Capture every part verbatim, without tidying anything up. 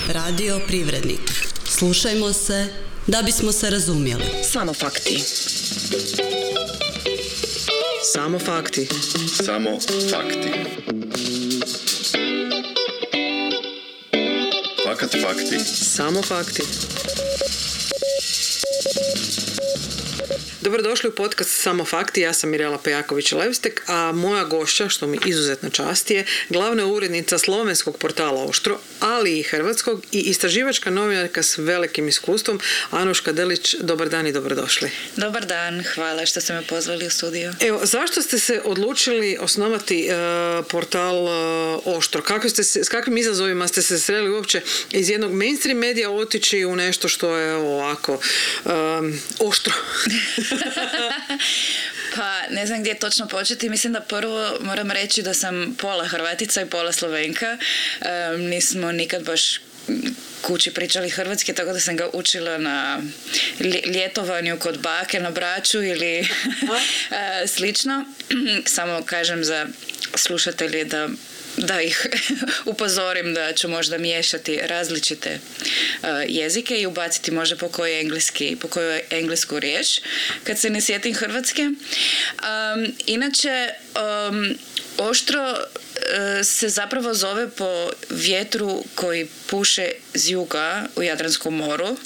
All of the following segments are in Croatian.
Radio Privrednik. Slušajmo se da bismo se razumjeli. Samo fakti. Samo fakti. Samo fakti. Fakat fakti. Samo fakti. Dobrodošli u podcast Samo fakti, ja sam Mirela Pejaković-Levstek, a moja gošća, što mi izuzetno čast, je glavna urednica slovenskog portala Oštro, ali i hrvatskog, i istraživačka novinarka s velikim iskustvom, Anuška Delić. Dobar dan i dobrodošli. Dobar dan, hvala što ste me pozvali u studio. Evo, zašto ste se odlučili osnovati uh, portal uh, Oštro? Kako ste se, s kakvim izazovima ste se sreli uopće iz jednog mainstream medija otići u nešto što je ovako um, oštro? Pa ne znam gdje točno početi. Mislim da prvo moram reći da sam pola Hrvatica i pola Slovenka. E, nismo nikad baš kući pričali hrvatski, tako da sam ga učila na ljetovanju kod bake na Braču ili e, slično. Samo kažem za slušatelje da da ih upozorim da ću možda miješati različite uh, jezike i ubaciti možda po kojoj engleski, po kojoj englesku riječ kad se ne sjetim hrvatske. Um, inače, um, Oštro uh, se zapravo zove po vjetru koji puše z juga u Jadranskom moru. Uh,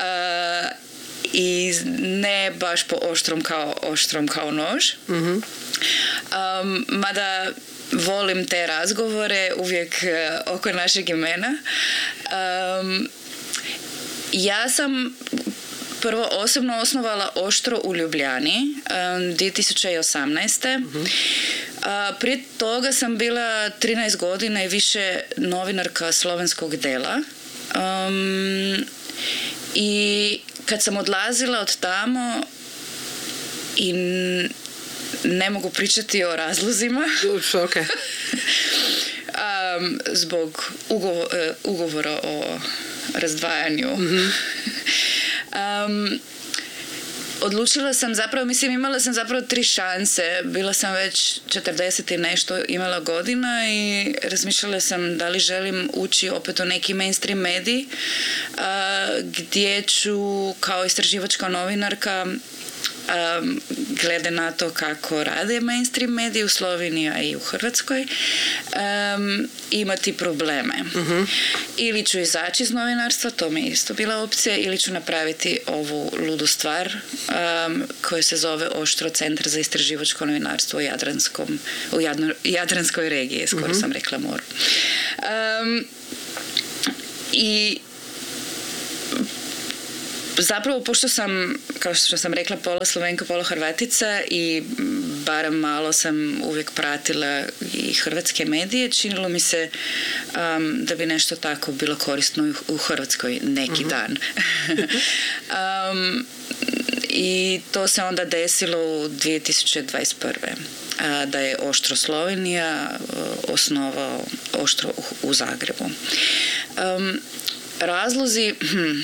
i ne baš po oštrom kao oštrom kao nož. Mm-hmm. Um, mada volim te razgovore uvijek uh, oko našeg imena. Um, ja sam prvo osobno osnovala Oštro u Ljubljani um, dvije tisuće osamnaeste. Mm-hmm. Uh, prije toga sam bila trinaest godina i više novinarka slovenskog dela. Um, I kad sam odlazila od tamo i ne mogu pričati o razlozima. Okay. um, zbog ugovor, uh, ugovora o razdvajanju. Mm-hmm. um, odlučila sam zapravo, mislim imala sam zapravo tri šanse. Bila sam već četrdeset i nešto imala godina i razmišljala sam da li želim ući opet u neki mainstream medij uh, gdje ću kao istraživačka novinarka Um, glede na to kako rade mainstream mediji u Sloveniji i u Hrvatskoj, um, imati probleme. Uh-huh. Ili ću izaći iz novinarstva, to mi je isto bila opcija, ili ću napraviti ovu ludu stvar um, koja se zove Oštro centar za istraživačko novinarstvo u, Jadranskom, u Jadno, Jadranskoj regiji, skoro uh-huh. sam rekla moru. Um, I zapravo, pošto sam, kao što sam rekla, pola Slovenka, pola Hrvatica i barem malo sam uvijek pratila i hrvatske medije, činilo mi se um, da bi nešto tako bilo korisno u Hrvatskoj neki uh-huh. dan. um, I to se onda desilo u dvije tisuće dvadeset prve. A, da je Oštro Slovenija osnovao Oštro u, u Zagrebu. Um, razlozi... Hm,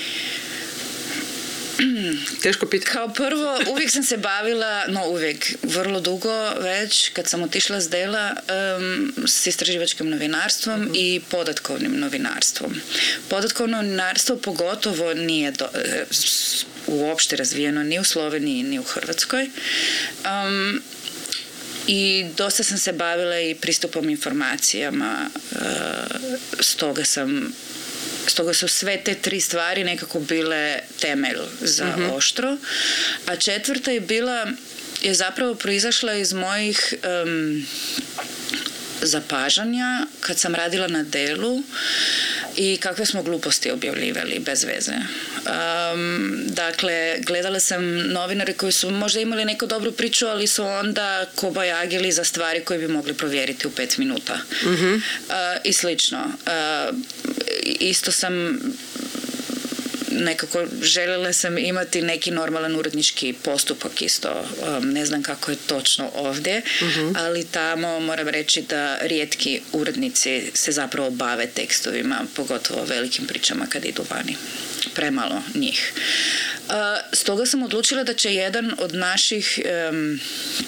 Teško pitanje. Kao prvo, uvijek sam se bavila, no uvijek, vrlo dugo već, kad sam otišla s dela, um, s istraživačkim novinarstvom uh-huh. i podatkovnim novinarstvom. Podatkovno novinarstvo pogotovo nije do, uopšte razvijeno ni u Sloveniji, ni u Hrvatskoj. Um, I dosta sam se bavila i pristupom informacijama, uh, stoga sam Stoga su sve te tri stvari nekako bile temelj za mm-hmm. Oštro. A četvrta je bila, je zapravo proizašla iz mojih um, zapažanja kad sam radila na delu i kakve smo gluposti objavljivali bez veze. Um, dakle, gledala sam novinare koji su možda imali neku dobru priču, ali su onda kobajagili za stvari koje bi mogli provjeriti u pet minuta. Mm-hmm. Uh, I slično. Uh, isto sam nekako željela sam imati neki normalan urednički postupak isto. Um, ne znam kako je točno ovdje, uh-huh. ali tamo moram reći da rijetki urednici se zapravo bave tekstovima, pogotovo velikim pričama kad idu vani. Premalo njih. Uh, stoga sam odlučila da će jedan od naših um,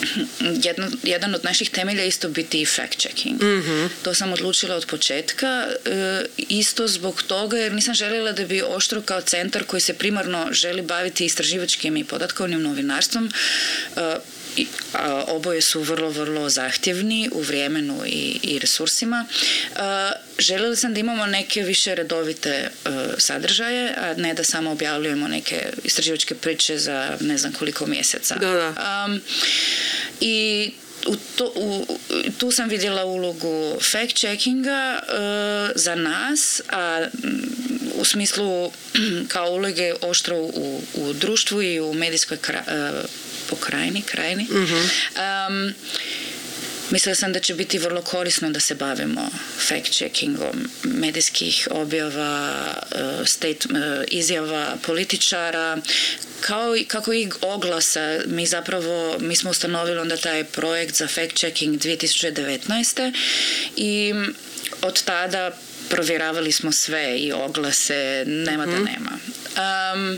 jedno, jedan od naših temelja isto biti i fact-checking. Mm-hmm. To sam odlučila od početka, e, isto zbog toga jer nisam željela da bi Oštro kao centar koji se primarno želi baviti istraživačkim i podatkovnim novinarstvom, e, I, a, oboje su vrlo, vrlo zahtjevni u vremenu i, i resursima. A, željela sam da imamo neke više redovite a, sadržaje, a ne da samo objavljujemo neke istraživačke priče za ne znam koliko mjeseca. Da, da. A, I U to, u, tu sam vidjela ulogu fact-checkinga uh, za nas, a u smislu kao uloge Oštro u, u društvu i u medijskoj kra, uh, pokrajini, krajini. Mm-hmm. Um, mislila sam da će biti vrlo korisno da se bavimo fact-checkingom medijskih objava, uh, state, uh, izjava političara, kao i kako i oglasa. Mi zapravo, mi smo ustanovili onda taj projekt za fact-checking dvije tisuće devetnaeste i od tada provjeravali smo sve i oglase, nema mm-hmm. da nema. Um,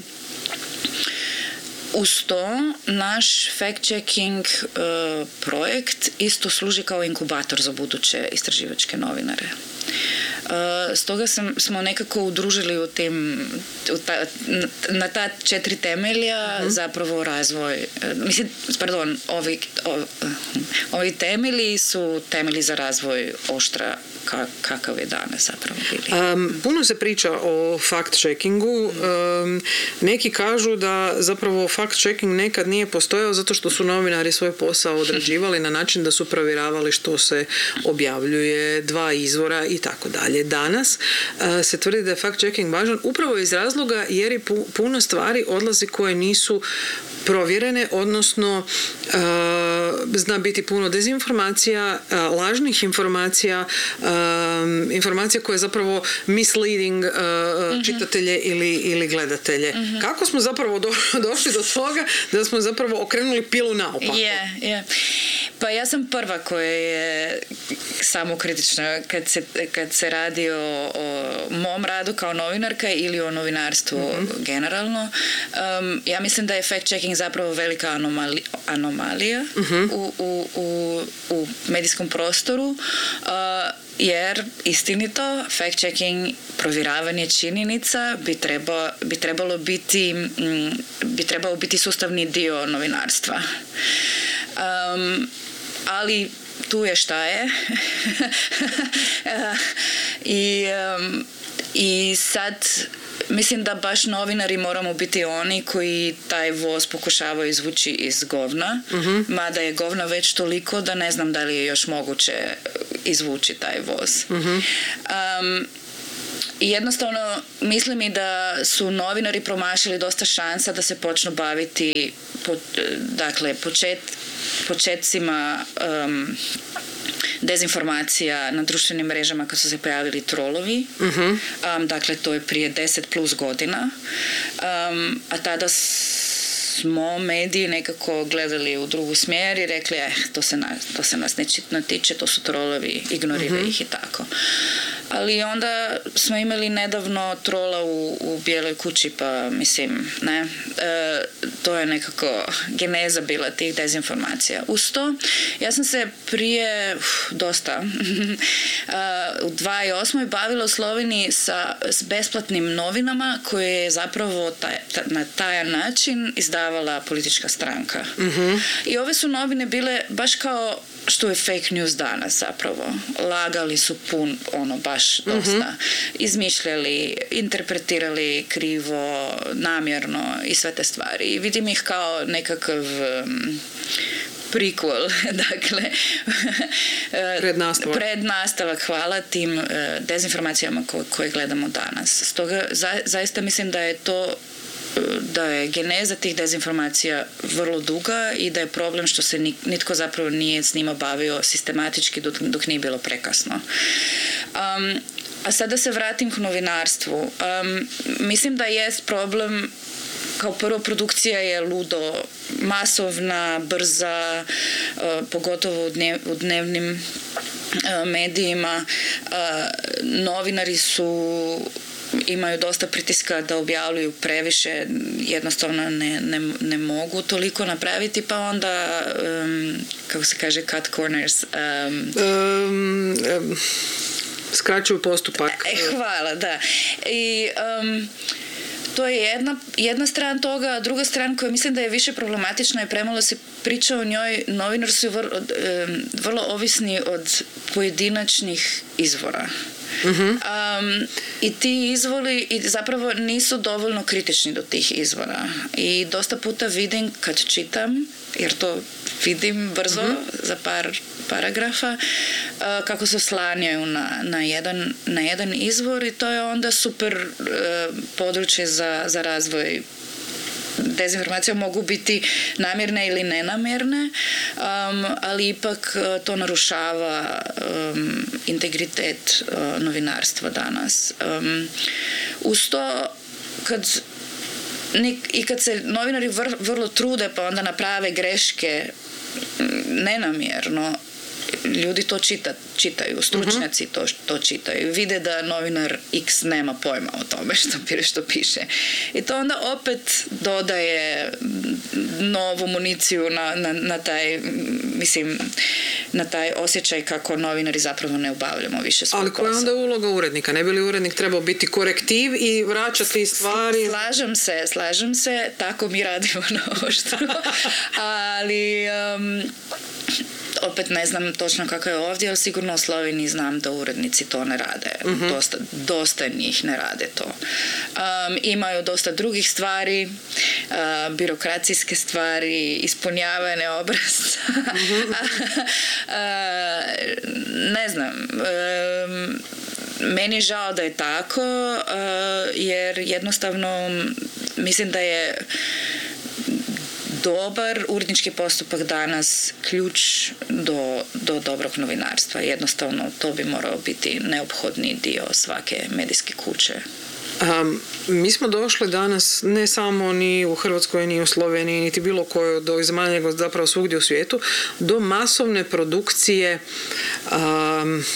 Uz to, naš fact-checking uh, projekt isto služi kao inkubator za buduće istraživačke novinare. Uh, stoga sam, smo nekako udružili u tim, u ta, na ta četiri temelja uh-huh. zapravo razvoj, uh, mislim, pardon, ovi, ovi, ovi temelji su temelji za razvoj Oštra ka, kakav je danas zapravo bili. Um, puno se priča o fact-checkingu. Um, neki kažu da zapravo fact-checking nekad nije postojao zato što su novinari svoj posao odrađivali na način da su provjeravali što se objavljuje, dva izvora i tako dalje. Danas uh, se tvrdi da je fact-checking važan upravo iz razloga jer je pu, puno stvari odlazi koje nisu provjerene, odnosno uh, zna biti puno dezinformacija, uh, lažnih informacija, um, informacija koje zapravo misleading uh, uh-huh. čitatelje ili, ili gledatelje. Uh-huh. Kako smo zapravo do, došli do toga da smo zapravo okrenuli pilu naopako? Je, je. Pa ja sam prva koja je samokritična kad se, kad se radi o, o mom radu kao novinarka ili o novinarstvu uh-huh. generalno. Um, ja mislim da je fact-checking zapravo velika anomali, anomalija uh-huh. u, u, u, u medijskom prostoru, uh, jer istinito fact-checking, provjeravanje činjenica bi, treba, bi trebalo biti m, bi trebalo biti sustavni dio novinarstva. Um, ali tu je šta je. I, um, i sad mislim da baš novinari moramo biti oni koji taj voz pokušavaju izvući iz govna, uh-huh. mada je govna već toliko da ne znam da li je još moguće izvući taj voz. Uh-huh. Um, I jednostavno mislim i da su novinari promašili dosta šansa da se počnu baviti po, dakle, počet, početcima um, dezinformacija na društvenim mrežama kad su se pojavili trolovi. Uh-huh. Um, dakle, to je prije deset plus godina. Um, a tada smo mediji nekako gledali u drugu smjer i rekli, eh, to se, na, to se nas ne tiče, to su trolovi, ignoriraj uh-huh. ih i tako. Ali onda smo imali nedavno trola u, u Bijeloj kući, pa mislim, ne, e, to je nekako geneza bila tih dezinformacija. Uz to, ja sam se prije uf, dosta u dva tisuće osam. bavila u Sloveniji sa s besplatnim novinama koje je zapravo taj, ta, na taj način izdavala politička stranka. Mm-hmm. I ove su novine bile baš kao što je fake news danas zapravo. Lagali su pun, ono, baš dosta. Mm-hmm. Izmišljali, interpretirali krivo, namjerno i sve te stvari. I vidim ih kao nekakav um, prequel, dakle prednastavak. prednastavak, hvala tim uh, dezinformacijama ko, koje gledamo danas. Stoga za, zaista mislim da je to da je geneza tih dezinformacija vrlo duga i da je problem što se nitko zapravo nije s njima bavio sistematički dok, dok nije bilo prekasno. Um, a sad da se vratim k novinarstvu. Um, mislim da jest problem, kao prvo, produkcija je ludo masovna, brza, uh, pogotovo u, dnev, u dnevnim uh, medijima. Uh, novinari su imaju dosta pritiska da objavljuju previše, jednostavno ne, ne, ne mogu toliko napraviti, pa onda, um, kako se kaže, cut corners. Um, um, um, skraćuju postupak. E, hvala, da. I um, to je jedna, jedna strana toga, a druga strana koja mislim da je više problematična i premalo se priča o njoj, novinari su vrlo, um, vrlo ovisni od pojedinačnih izvora. Uh-huh. Um, i ti izvori i zapravo nisu dovoljno kritični do tih izvora i dosta puta vidim kad čitam, jer to vidim brzo uh-huh. za par paragrafa, uh, kako se oslanjaju na, na, jedan, na jedan izvor i to je onda super uh, područje za, za razvoj. Dezinformacije mogu biti namjerne ili nenamjerne, um, ali ipak uh, to narušava um, integritet uh, novinarstva danas. Um, uz to, kad i kad se novinari vr, vrlo trude pa onda naprave greške nenamjerno, ljudi to čita, čitaju, stručnjaci to, to čitaju, vide da novinar X nema pojma o tome što, što piše. I to onda opet dodaje novu municiju na, na, na taj, mislim, na taj osjećaj kako novinari zapravo ne obavljamo više svoj posao. Ali koja je onda uloga urednika? Ne bi li urednik trebao biti korektiv i vraćati stvari? Slažem se, slažem se, tako mi radimo na Oštru. Ali um, opet ne znam točno kako je ovdje, ali sigurno u Sloveniji znam da urednici to ne rade. Uh-huh. Dosta, dosta njih ne rade to. Um, imaju dosta drugih stvari, uh, birokracijske stvari, ispunjavanje obrasca. Uh-huh. uh, ne znam. Um, meni je žao da je tako, uh, jer jednostavno mislim da je dobar urednički postupak danas ključ do, do dobrog novinarstva. Jednostavno to bi morao biti neophodni dio svake medijske kuće. Um, mi smo došli danas ne samo ni u Hrvatskoj, ni u Sloveniji, niti bilo koje od ovih zemalja, nego zapravo svugdje u svijetu, do masovne produkcije um,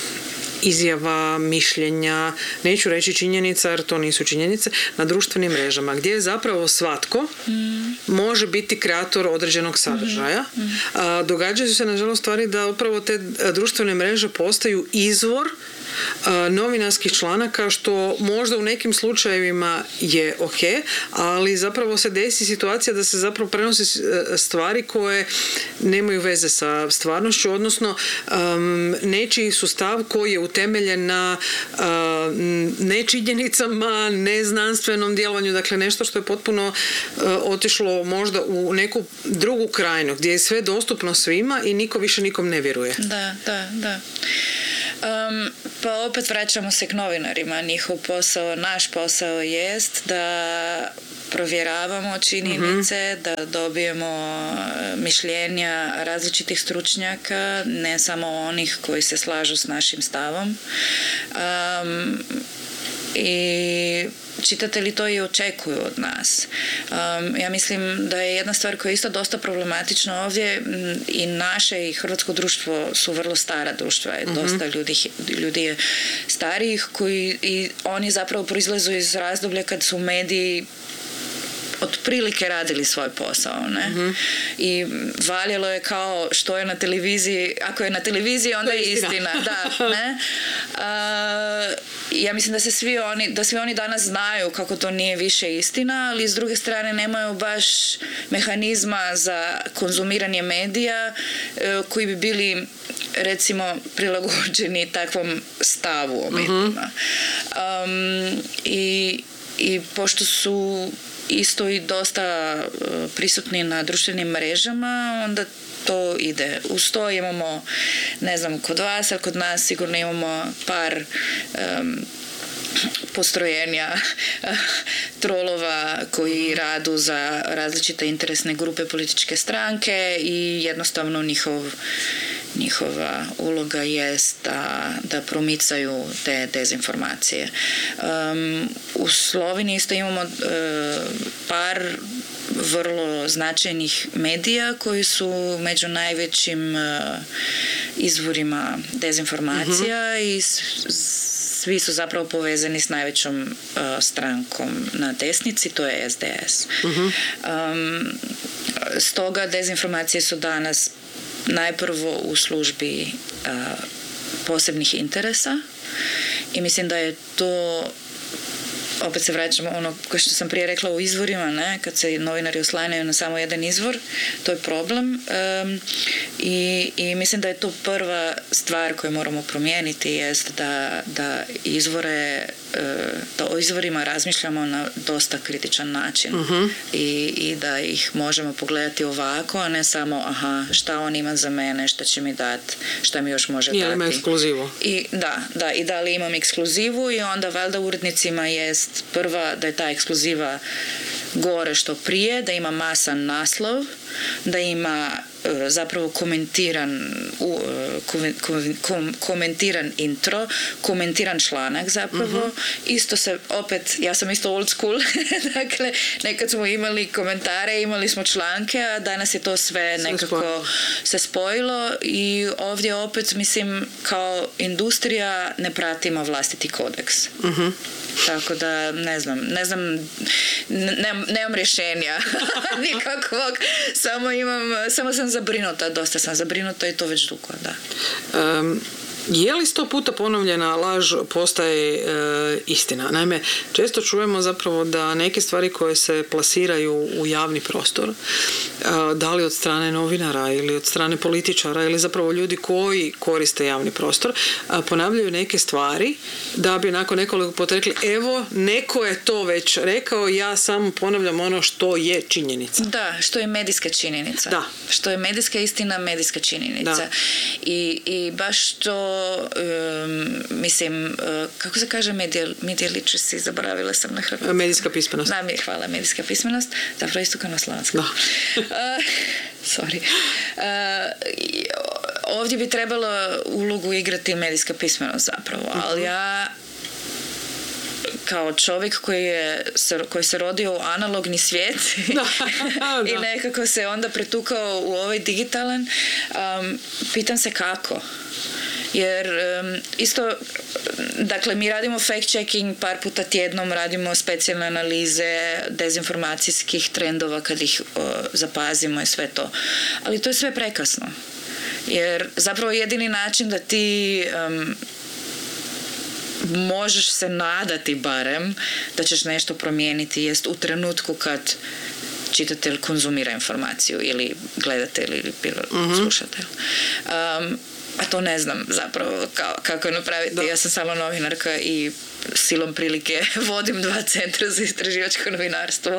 izjava, mišljenja, neću reći činjenica jer to nisu činjenice, na društvenim mrežama, gdje je zapravo svatko mm. može biti kreator određenog sadržaja. Mm. A, događaju se nažalost stvari da upravo te društvene mreže postaju izvor a, novinarskih članaka, što možda u nekim slučajevima je ok, ali zapravo se desi situacija da se zapravo prenosi stvari koje nemaju veze sa stvarnošću, odnosno um, nečiji su stav koji je utemeljen na uh, nečinjenicama, neznanstvenom djelovanju, dakle nešto što je potpuno uh, otišlo možda u neku drugu krajinu, gdje je sve dostupno svima i niko više nikom ne vjeruje. Da, da, da. Um, pa opet vraćamo se k novinarima. Njihov posao, naš posao jest da provjeravamo činjenice, mm-hmm. da dobijemo mišljenja različitih stručnjaka, ne samo onih koji se slažu s našim stavom. Um, i čitatelji to i očekuju od nas. Um, ja mislim da je jedna stvar koja je isto dosta problematična ovdje, i naše i hrvatsko društvo su vrlo stara društva, mm-hmm. dosta ljudi, ljudi je starijih koji i oni zapravo proizlazu iz razdoblja kad su mediji otprilike radili svoj posao, ne? Mm-hmm. I valjalo je kao što je na televiziji, ako je na televiziji onda je istina, istina. Da, ne? A, ja mislim da se svi oni, da svi oni danas znaju kako to nije više istina, ali s druge strane nemaju baš mehanizma za konzumiranje medija koji bi bili recimo prilagođeni takvom stavu o medijima. Mm-hmm. Um, i, i pošto su isto i dosta uh, prisutni na društvenim mrežama, onda to ide. Uz to imamo, ne znam, kod vas, ali kod nas sigurno imamo par um, postrojenja trolova koji radu za različite interesne grupe političke stranke i jednostavno njihov njihova uloga jest da, da promicaju te dezinformacije. Um, u Sloveniji isto imamo uh, par vrlo značajnih medija koji su među najvećim uh, izvorima dezinformacija, mm-hmm. i s, svi su zapravo povezani s najvećom uh, strankom na desnici, to je S D S. Uh-huh. Um, stoga dezinformacije su danas najprvo u službi uh, posebnih interesa i mislim da je to, opet se vraćamo ono kao što sam prije rekla u izvorima, ne? Kad se novinari oslanjaju na samo jedan izvor, to je problem. Um, i, i mislim da je to prva stvar koju moramo promijeniti, jest da, da izvore da o izvorima razmišljamo na dosta kritičan način. Uh-huh. I, i da ih možemo pogledati ovako, a ne samo aha, šta on ima za mene, šta će mi dati, šta mi još može dati. Ili ima ekskluzivu. I, da, da, i da li imam ekskluzivu i onda valjda urednicima jest prva da je ta ekskluziva gore što prije, da ima masan naslov, da ima zapravo komentiran uh, kom, kom, komentiran intro, komentiran članak zapravo. Uh-huh. Isto se opet, ja sam isto old school, dakle nekad smo imali komentare, imali smo članke, a danas je to sve nekako se spojilo i ovdje opet mislim kao industrija ne pratimo vlastiti kodeks. Uh-huh. Tako da ne znam, ne znam, nemam, nemam rješenja nikakvog, samo imam, samo sam zabrinuta, dosta sam zabrinuta i to već dugo, da. Um, je li sto puta ponovljena laž postaje e, istina? Naime, često čujemo zapravo da neke stvari koje se plasiraju u javni prostor, e, da li od strane novinara ili od strane političara ili zapravo ljudi koji koriste javni prostor, a, ponavljaju neke stvari da bi nakon nekoliko puta rekli evo, neko je to već rekao, ja samo ponavljam ono što je činjenica. Da, što je medijska činjenica. Da. Što je medijska istina, medijska činjenica. Da. I, i baš to Um, mislim, uh, kako se kaže media, media literacy, zaboravila sam na hrvatskom. Medijska pismenost. Da, mi hvala, medijska pismenost. Zapravo isto kao na slavanskom. uh, sorry. Uh, ovdje bi trebalo ulogu igrati medijska pismenost zapravo, uh-huh. ali ja kao čovjek koji, je, koji se rodio u analogni svijet i nekako se onda pretukao u ovaj digitalan, um, pitam se kako. Jer um, isto, dakle, mi radimo fact-checking par puta tjednom, radimo specijalne analize dezinformacijskih trendova kad ih uh, zapazimo i sve to. Ali to je sve prekasno. Jer zapravo jedini način da ti um, možeš se nadati barem da ćeš nešto promijeniti jest u trenutku kad čitatelj konzumira informaciju ili gledatelj ili bilo uh-huh. slušatelj. Um, a to ne znam zapravo kao, kako napraviti. Da. Ja sam samo novinarka i silom prilike vodim dva centra za istraživačko novinarstvo.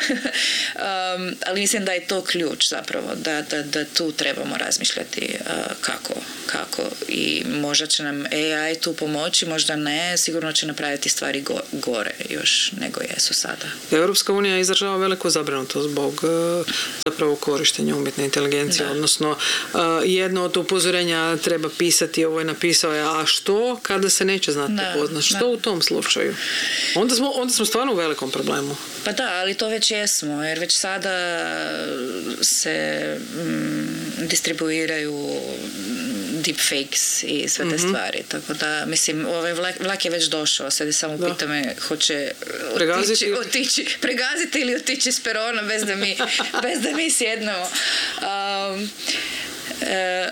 um, ali mislim da je to ključ zapravo, da, da, da tu trebamo razmišljati uh, kako, kako i možda će nam A I tu pomoći, možda ne, sigurno će napraviti stvari go, gore još nego jesu sada. Europska unija izražava veliku zabrinutost zbog uh, zapravo korištenja umjetne inteligencije, da. Odnosno uh, jedno od upozorenja treba pisati, ovo je napisao je, a što kada se neće znati poznat, što da. U tom slučaju? Onda smo, onda smo stvarno u velikom problemu. Pa da, ali to već jesmo, jer već sada se mm, distribuiraju deepfakes i sve te mm-hmm. stvari, tako da, mislim, ovaj vlak, vlak je već došao, sad je samo pita me hoće otići, otići, pregaziti ili otići s perona bez da mi, bez da mi sjednemo. Um, e,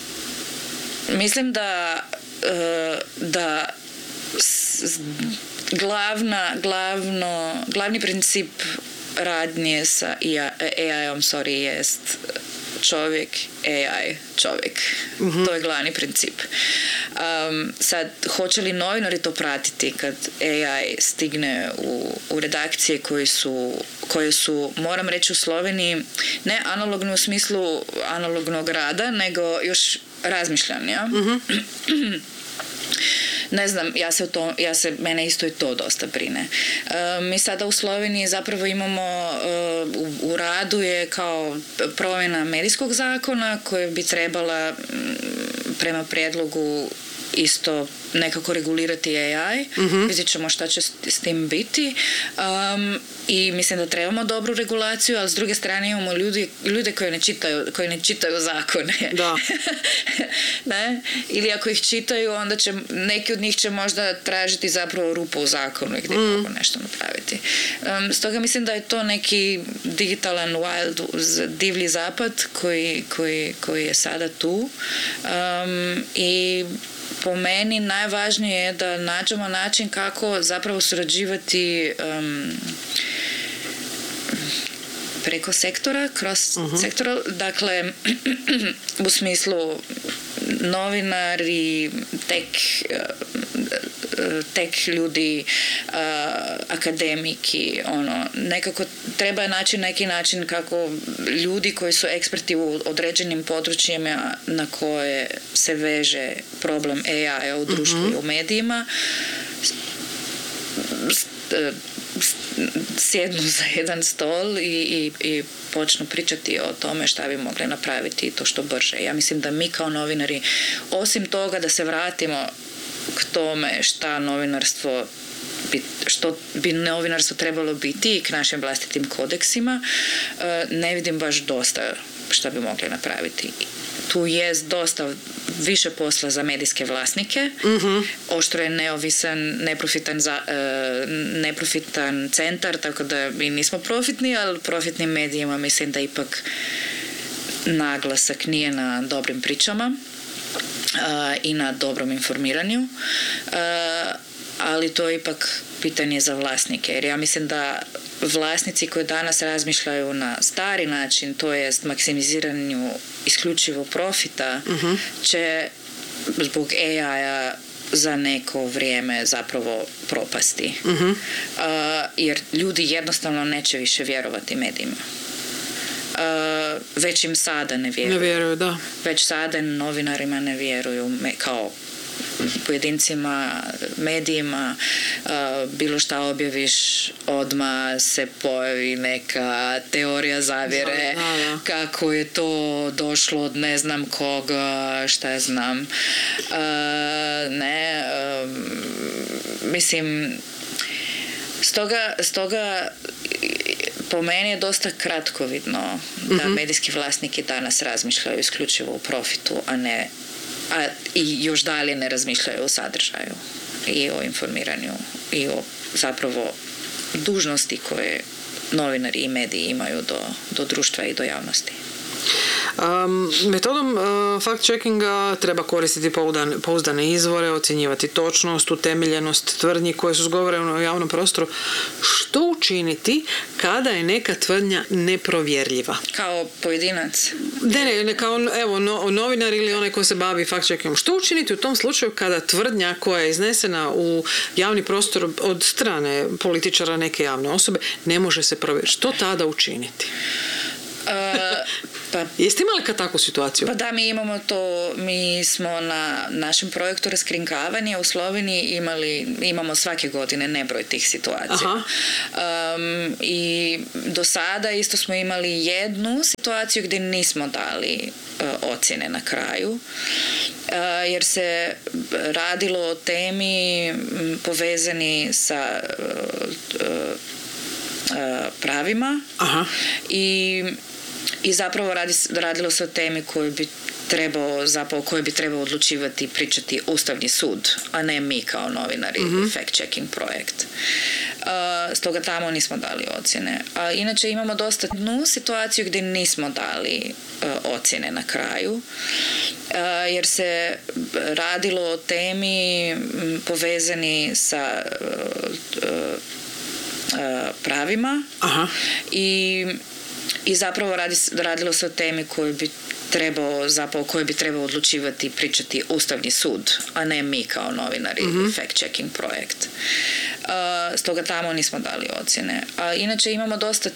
mislim da e, da s, glavna, glavno, glavni princip radnje sa A I-om, sorry, jest čovjek, A I, čovjek. Uh-huh. To je glavni princip. Um, sad, hoće li novinari to pratiti kad A I stigne u, u redakcije koje su, koje su, moram reći u Sloveniji, ne analogno u smislu analognog rada, nego još razmišljanja. Ja? Uh-huh. Ne znam, ja se, to, ja se mene isto i to dosta brine. E, mi sada u Sloveniji zapravo imamo e, u, u radu je kao promjena medijskog zakona koja bi trebala m, prema prijedlogu isto nekako regulirati A I. Mm-hmm. Vidjet ćemo šta će s, s tim biti. Um, I mislim da trebamo dobru regulaciju, ali s druge strane imamo ljudi, ljude koji ne čitaju, koji ne čitaju zakone. Da. Ne? Ili ako ih čitaju, onda će neki od njih će možda tražiti zapravo rupu u zakonu gdje mm. mogu nešto napraviti. Um, stoga mislim da je to neki digitalan wild, divlji zapad koji, koji, koji je sada tu. Um, I po meni najvažnije je da nađemo način kako zapravo surađivati um, preko sektora, kroz uh-huh. sektora, dakle u smislu novinari, tek, tek ljudi, akademiki, ono, nekako treba naći neki način kako ljudi koji su eksperti u određenim područjima na koje se veže problem A I u društvu uh-huh. i u medijima, sjednu za jedan stol i, i, i počnu pričati o tome šta bi mogli napraviti i to što brže. Ja mislim da mi kao novinari, osim toga da se vratimo k tome šta novinarstvo bi, što bi novinarstvo trebalo biti i k našim vlastitim kodeksima, ne vidim baš dosta šta bi mogli napraviti. Tu je dosta više posla za medijske vlasnike. Mm-hmm. Oštro je neovisan, neprofitan, za, uh, neprofitan centar, tako da mi nismo profitni, ali profitnim medijima mislim da ipak naglasak nije na dobrim pričama uh, i na dobrom informiranju. Uh, ali to je ipak pitanje za vlasnike, jer ja mislim da vlasnici koji danas razmišljaju na stari način, to jest maksimiziranju isključivo profita, uh-huh. će zbog A I-a za neko vrijeme zapravo propasti. Uh-huh. Uh, jer ljudi jednostavno neće više vjerovati medijima. Uh, već im sada ne vjeruju. Ne vjeruju, da. Već sada novinarima ne vjeruju me, kao pojedincima, medijima, uh, bilo šta objaviš, odmah se pojavi neka teorija zavjere, da, da. Kako je to došlo od ne znam koga, šta ja znam. Uh, ne, uh, mislim, stoga, stoga po meni je dosta kratkovidno da mm-hmm. medijski vlasniki danas razmišljaju isključivo u profitu, a ne a i još dalje ne razmišljaju o sadržaju i o informiranju i o zapravo dužnosti koje novinari i mediji imaju do, do društva i do javnosti. Um, metodom uh, fact-checkinga treba koristiti poudan, pouzdane izvore, ocjenjivati točnost, utemeljenost tvrdnji koje su izgovorene u javnom prostoru. Što učiniti kada je neka tvrdnja neprovjerljiva? Kao pojedinac? Ne, ne, ne kao evo, no, novinar ili onaj ko se bavi fact-checkingom. Što učiniti u tom slučaju kada tvrdnja koja je iznesena u javni prostor od strane političara neke javne osobe ne može se provjeriti? Što tada učiniti? Uh, pa, Jeste imali kad takvu situaciju? Pa da, mi imamo to, mi smo na našem projektu raskrinkavanja u Sloveniji imali, imamo svake godine nebroj tih situacija. Um, I do sada isto smo imali jednu situaciju gdje nismo dali uh, ocjene na kraju, uh, jer se radilo o temi m, povezani sa uh, uh, pravima. Aha. i I zapravo radi, radilo se o temi koju bi trebao, zapravo koju bi trebao odlučivati i pričati Ustavni sud, a ne mi kao novinari mm-hmm. fact-checking projekt. Uh, stoga tamo nismo dali ocjene. A inače imamo dosta jednu situaciju gdje nismo dali uh, ocjene na kraju, uh, jer se radilo o temi m, povezani sa uh, uh, pravima. Aha. I I zapravo radi, radilo se o temi koju bi trebao, zapravo koju bi trebao odlučivati i pričati Ustavni sud, a ne mi kao novinari mm-hmm. fact-checking projekt. Uh, stoga tamo nismo dali ocjene. A inače imamo dosta